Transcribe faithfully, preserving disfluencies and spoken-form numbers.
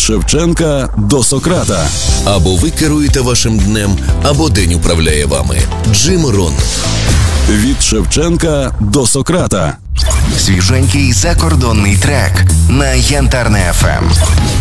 Шевченка до Сократа. Або ви керуєте вашим днем, або день управляє вами. Джим Рон. Від Шевченка до Сократа. Свіженький закордонний трек на Янтарне еф ем.